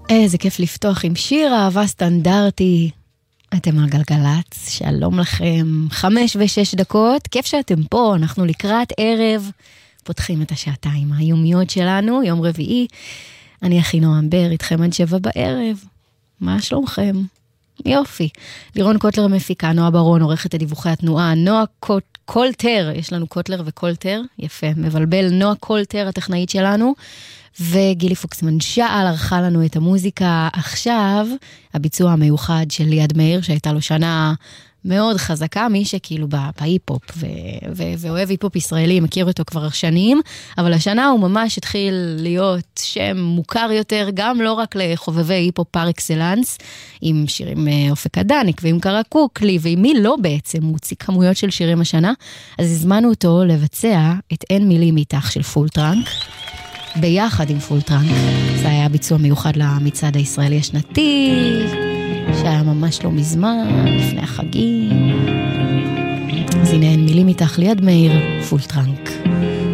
איזה כיף לפתוח עם שיר אהבה סטנדרטי. אתם על גלגלץ, שלום לכם. 5:06, כיף שאתם פה, אנחנו לקראת ערב, פותחים את השעתיים היומיות שלנו, יום רביעי. אני אחינועם בר, איתכם עד 7 בערב. מה שלומכם? יופי. לירון קוטלר מפיקה, נועה ברון עורכת את דיווחי התנועה, נועה קולטר, יש לנו קוטלר וקולטר, יפה, מבלבל, נועה קולטר הטכנאית שלנו, וגילי פוקסמן שעל ערכה לנו את המוזיקה. עכשיו, הביצוע המיוחד של ליעד מאיר, שהייתה לו שנה מאוד חזקה, מי שכאילו בהיפ-הופ, ואוהב היפ-הופ ישראלי, מכיר אותו כבר שנים, אבל השנה הוא ממש התחיל להיות שם מוכר יותר, גם לא רק לחובבי היפ-הופ פר אקסלנס, עם שירים אופק הדניק, ועם קרקוקלי, ועם מי לא בעצם, הוא הוציא כמויות של שירים השנה, אז הזמנו אותו לבצע את אין מילים איתך של פול טראנק, ביחד עם פול טראנק. זה היה ביצוע מיוחד למצעד הישראלי השנתי, שהיה ממש לא מזמן, לפני החגים. אז הנה אין מילים איתך ליעד מאיר, פול טראנק.